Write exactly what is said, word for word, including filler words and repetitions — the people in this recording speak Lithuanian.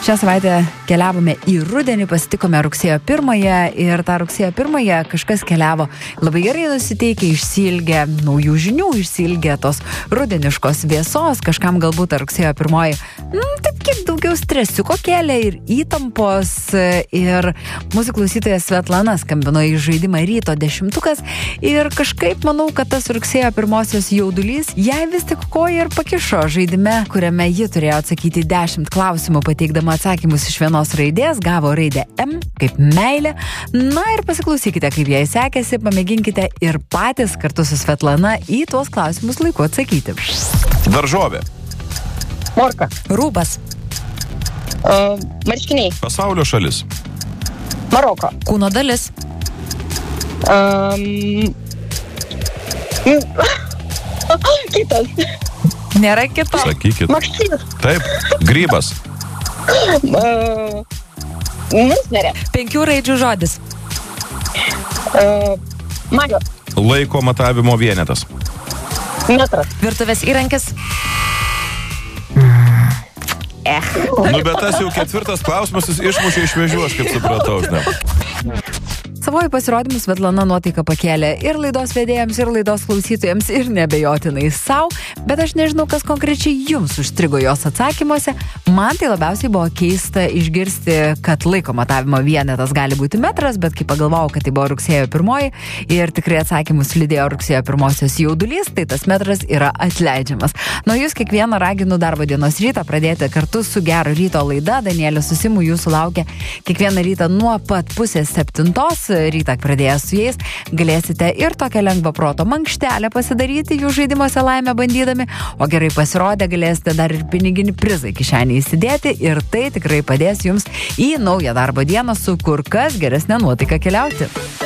Šią savaitę keliavome į rudenį, pasitikome rugsėjo pirmąją ir tą rugsėjo pirmąją kažkas keliavo labai gerai nusiteikę, išsiilgę naujų žinių, išsiilgę tos rudeniškos vėsos, kažkam galbūt ta rugsėjo pirmoji mm, taip kiek daugiau stresiuko kėlė ir įtampos ir mūsų klausytoja Svetlana skambino į žaidimą Ryto dešimtukas ir kažkaip manau, kad tas rugsėjo pirmosios jaudulys jai vis tik koją ir pakišo žaidime, kuriame ji turėjo atsakyti dešimt klausimų pateikdama atsakymus iš vienos raidės, gavo raidę M kaip meilė. Na ir pasiklausykite, kaip jai sekėsi, pamėginkite ir patys kartu su Svetlana į tuos klausimus laiku atsakyti. Daržovė. Morka. Rūbas. Uh, marškiniai. Pasaulio šalis. Maroko. Kūno dalis. Um, kitas. Nėra kito. Sakykit. Makštis. Taip. Grybas. Uh, Musmerė. Penkių raidžių žodis. Uh, Mario. Laiko matavimo vienetas. Metras. Virtuvės įrankis. Eh. Nu, bet tas jau ketvirtas klausimas, jis išmušė iš vėžių, aš kaip supratau, žinai. Savoji pasirodymus Svetlana nuotaiką pakėlė ir laidos vedėjams, ir laidos klausytojams, ir nebejotinai savo, bet aš nežinau, kas konkrečiai jums užstrigo jos atsakymuose. Man tai labiausiai buvo keista išgirsti, kad laiko matavimo vienetas gali būti metras, bet kai pagalvojau, kad tai buvo rugsėjo pirmoji ir tikrai atsakymus lydėjo rugsėjo pirmosios jaudulys, tai tas metras yra atleidžiamas. Nuo jūs kiekvieną raginu darbo dienos rytą pradėti kartu su Gero ryto laida. Danielė Susimų jūsų laukia kiekvieną rytą nuo pat pusės septintos. Rytą pradėjęs su jais galėsite ir tokią lengvą proto mankštelę pasidaryti jų žaidimuose laimę bandydami, o gerai pasirodę galėsite dar ir piniginį prizą kišenį įsidėti ir tai tikrai padės jums į naują darbo dieną su kur kas geresnė nuotaika keliauti.